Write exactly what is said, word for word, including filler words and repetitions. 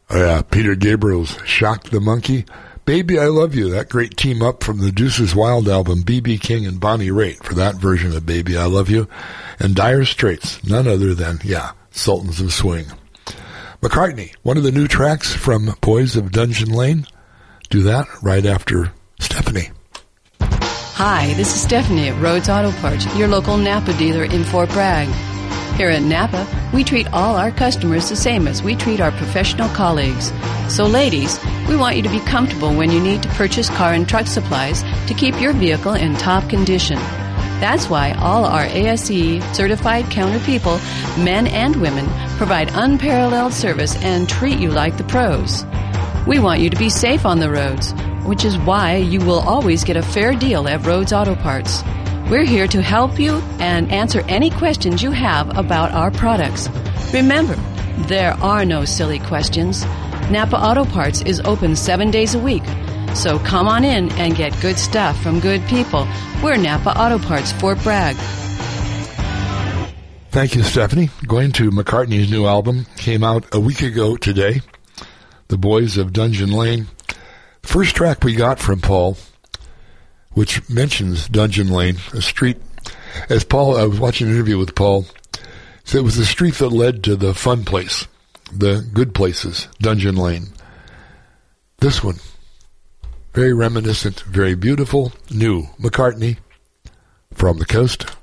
Oh, yeah, Peter Gabriel's Shock the Monkey. Baby, I Love You, that great team up from the Deuces Wild album, B B King and Bonnie Raitt for that version of Baby, I Love You. And Dire Straits, none other than, yeah, Sultans of Swing. McCartney, one of the new tracks from Boys of Dungeon Lane. Do that right after Stephanie. Hi, this is Stephanie at Rhodes Auto Parts, your local Napa dealer in Fort Bragg. Here at Napa, we treat all our customers the same as we treat our professional colleagues. So ladies, we want you to be comfortable when you need to purchase car and truck supplies to keep your vehicle in top condition. That's why all our A S E certified counter people, men and women, provide unparalleled service and treat you like the pros. We want you to be safe on the roads, which is why you will always get a fair deal at Rhodes Auto Parts. We're here to help you and answer any questions you have about our products. Remember, there are no silly questions. Napa Auto Parts is open seven days a week. So come on in and get good stuff from good people. We're Napa Auto Parts, Fort Bragg. Thank you, Stephanie. Going to McCartney's new album, came out a week ago today, The Boys of Dungeon Lane. First track we got from Paul, which mentions Dungeon Lane, a street. As Paul, I was watching an interview with Paul, said it was the street that led to the fun place, the good places, Dungeon Lane. This one, very reminiscent, very beautiful, new McCartney from the coast.